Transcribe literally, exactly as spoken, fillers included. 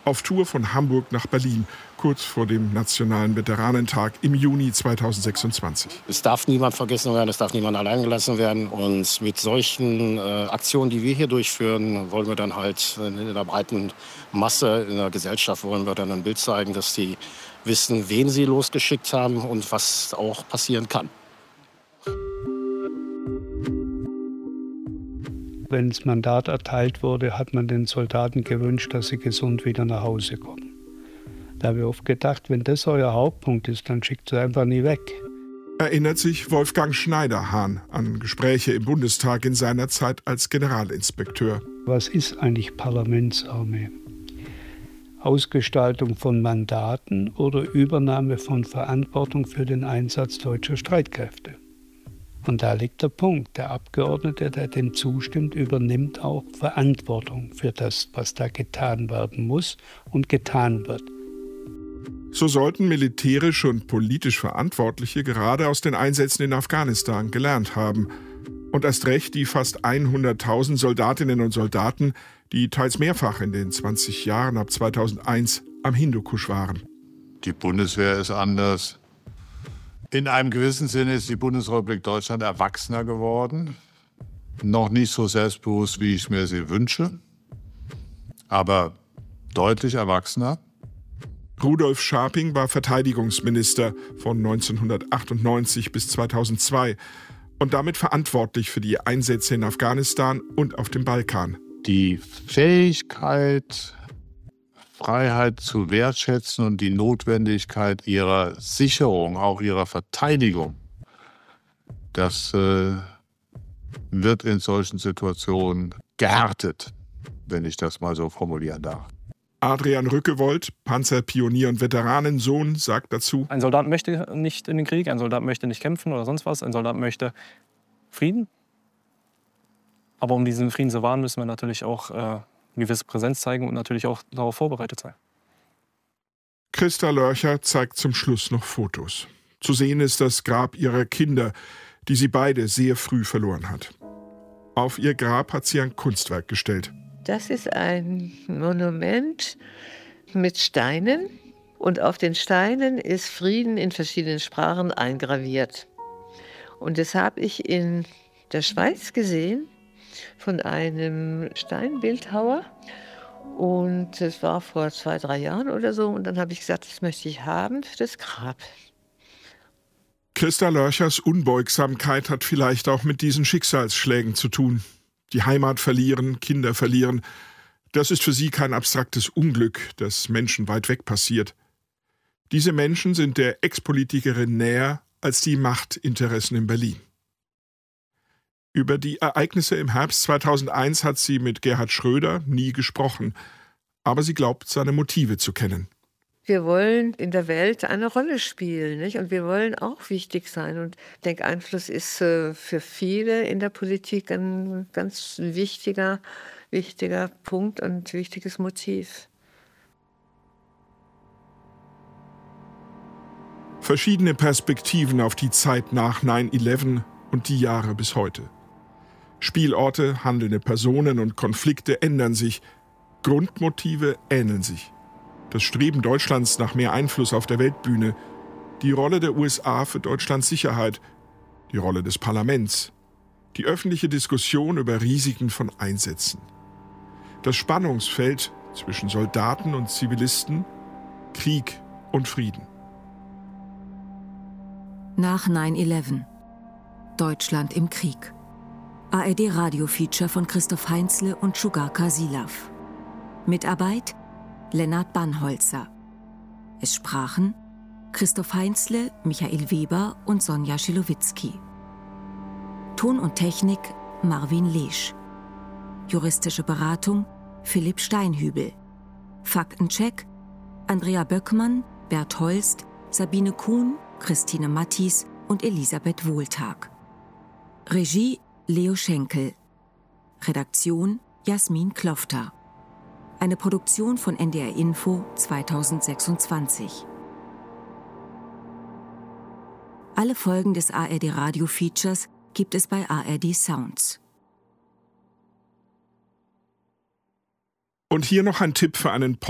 Auf Tour von Hamburg nach Berlin, kurz vor dem Nationalen Veteranentag im Juni zweitausendsechsundzwanzig. Es darf niemand vergessen werden, es darf niemand allein gelassen werden. Und mit solchen äh, Aktionen, die wir hier durchführen, wollen wir dann halt in der breiten Masse in der Gesellschaft wollen wir dann ein Bild zeigen, dass die wissen, wen sie losgeschickt haben und was auch passieren kann. Wenn das Mandat erteilt wurde, hat man den Soldaten gewünscht, dass sie gesund wieder nach Hause kommen. Da habe ich oft gedacht, wenn das euer Hauptpunkt ist, dann schickt sie einfach nie weg. Erinnert sich Wolfgang Schneiderhahn an Gespräche im Bundestag in seiner Zeit als Generalinspekteur. Was ist eigentlich Parlamentsarmee? Ausgestaltung von Mandaten oder Übernahme von Verantwortung für den Einsatz deutscher Streitkräfte? Und da liegt der Punkt. Der Abgeordnete, der dem zustimmt, übernimmt auch Verantwortung für das, was da getan werden muss und getan wird. So sollten militärisch und politisch Verantwortliche gerade aus den Einsätzen in Afghanistan gelernt haben. Und erst recht die fast hunderttausend Soldatinnen und Soldaten, die teils mehrfach in den zwanzig Jahren ab zweitausendeins am Hindukusch waren. Die Bundeswehr ist anders. In einem gewissen Sinne ist die Bundesrepublik Deutschland erwachsener geworden. Noch nicht so selbstbewusst, wie ich mir sie wünsche, aber deutlich erwachsener. Rudolf Scharping war Verteidigungsminister von neunzehnhundertachtundneunzig bis zweitausendzwei und damit verantwortlich für die Einsätze in Afghanistan und auf dem Balkan. Die Fähigkeit, Freiheit zu wertschätzen und die Notwendigkeit ihrer Sicherung, auch ihrer Verteidigung, das äh, wird in solchen Situationen gehärtet, wenn ich das mal so formulieren darf. Adrian Rückewold, Panzerpionier und Veteranensohn, sagt dazu: Ein Soldat möchte nicht in den Krieg, ein Soldat möchte nicht kämpfen oder sonst was. Ein Soldat möchte Frieden. Aber um diesen Frieden zu wahren, müssen wir natürlich auch äh, eine gewisse Präsenz zeigen und natürlich auch darauf vorbereitet sein. Christa Lörcher zeigt zum Schluss noch Fotos. Zu sehen ist das Grab ihrer Kinder, die sie beide sehr früh verloren hat. Auf ihr Grab hat sie ein Kunstwerk gestellt. Das ist ein Monument mit Steinen und auf den Steinen ist Frieden in verschiedenen Sprachen eingraviert. Und das habe ich in der Schweiz gesehen von einem Steinbildhauer und das war vor zwei, drei Jahren oder so und dann habe ich gesagt, das möchte ich haben für das Grab. Christa Lörchers Unbeugsamkeit hat vielleicht auch mit diesen Schicksalsschlägen zu tun. Die Heimat verlieren, Kinder verlieren. Das ist für sie kein abstraktes Unglück, das Menschen weit weg passiert. Diese Menschen sind der Ex-Politikerin näher als die Machtinteressen in Berlin. Über die Ereignisse im Herbst zweitausendeins hat sie mit Gerhard Schröder nie gesprochen. Aber sie glaubt, seine Motive zu kennen. Wir wollen in der Welt eine Rolle spielen, nicht? Und wir wollen auch wichtig sein. Und ich denke, Einfluss ist äh, für viele in der Politik ein ganz wichtiger, wichtiger Punkt und wichtiges Motiv. Verschiedene Perspektiven auf die Zeit nach neun elf und die Jahre bis heute. Spielorte, handelnde Personen und Konflikte ändern sich. Grundmotive ähneln sich. Das Streben Deutschlands nach mehr Einfluss auf der Weltbühne, die Rolle der U S A für Deutschlands Sicherheit, die Rolle des Parlaments, die öffentliche Diskussion über Risiken von Einsätzen. Das Spannungsfeld zwischen Soldaten und Zivilisten, Krieg und Frieden. Nach neun elf. Deutschland im Krieg. A R D-Radio-Feature von Christoph Heinzle und Shugarka Silav. Mitarbeit Lennart Bannholzer. Es sprachen Christoph Heinzle, Michael Weber und Sonja Schilowitzki. Ton und Technik Marvin Lesch. Juristische Beratung Philipp Steinhübel. Faktencheck Andrea Böckmann, Bert Holst, Sabine Kuhn, Christine Mattis und Elisabeth Wohltag. Regie Leo Schenkel. Redaktion Jasmin Klofter. Eine Produktion von N D R Info zweitausendsechsundzwanzig. Alle Folgen des A R D Radio Features gibt es bei A R D Sounds. Und hier noch ein Tipp für einen